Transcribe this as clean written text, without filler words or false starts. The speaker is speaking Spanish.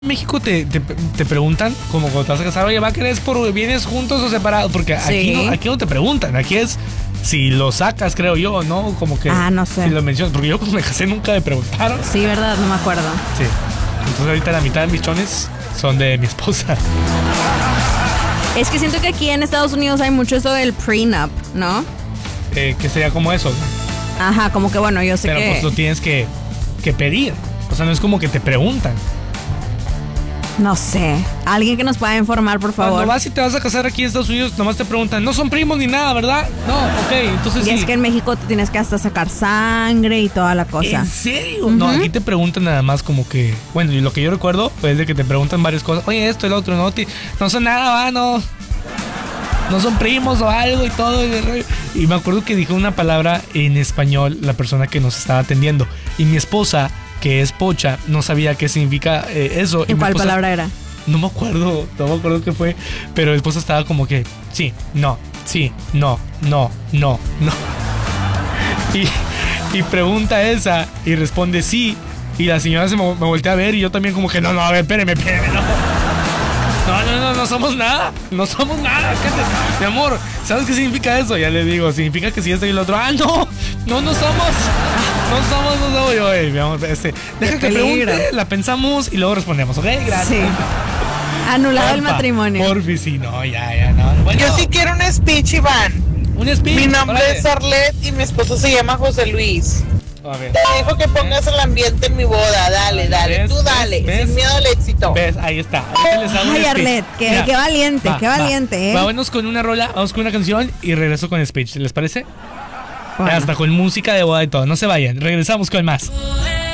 En México te preguntan, como cuando te vas a casar, oye, ¿va a querer vienes juntos o separados? Porque aquí no te preguntan, aquí es si lo sacas, creo yo, ¿no? Como que no sé. Si lo mencionas, porque yo cuando me casé nunca me preguntaron. Sí, ¿verdad? No me acuerdo. Sí. Entonces ahorita la mitad de mis chones son de mi esposa. Es que siento que aquí en Estados Unidos hay mucho eso del prenup, ¿no? Que sería como eso. Ajá, como que bueno, yo sé pero que... pues lo tienes que pedir. O sea, no es como que te preguntan. No sé. Alguien que nos pueda informar, por favor. Cuando vas y te vas a casar aquí en Estados Unidos, nomás te preguntan, no son primos ni nada, ¿verdad? No, ok, entonces y sí. es que en México te tienes que hasta sacar sangre y toda la cosa. ¿En serio? No, aquí te preguntan nada más como que... Bueno, y lo que yo recuerdo es de que te preguntan varias cosas. Oye, esto, el otro, no son nada, va, no son primos o algo y todo. Y me acuerdo que dijo una palabra en español la persona que nos estaba atendiendo. Y mi esposa, que es pocha, no sabía qué significa eso. ¿Y cuál palabra era? No me acuerdo qué fue. Pero mi esposa estaba como que sí, no. Y pregunta esa y responde sí. Y la señora me voltea a ver y yo también como que no, a ver, espéreme, no somos nada. No somos nada. Mi amor, ¿sabes qué significa eso? Ya le digo, significa que si este y el otro. No somos. No somos yo. Mi amor, deja que pregunte, la pensamos y luego respondemos, ¿ok? Gracias. Sí. Anulado el matrimonio. Porfi, sí, no, ya, no. Bueno, yo sí quiero un speech, Iván. Un speech. Mi nombre es Arlet y mi esposo se llama José Luis. A ver. Te dejo que pongas el ambiente en mi boda. Dale, tú dale. Sin miedo al éxito. ¿Ves? Ahí está. Ay, Arlet, qué valiente, Vámonos con una rola, vamos con una canción y regreso con speech. ¿Les parece? Bueno. Hasta con música de boda y todo. No se vayan. Regresamos con más.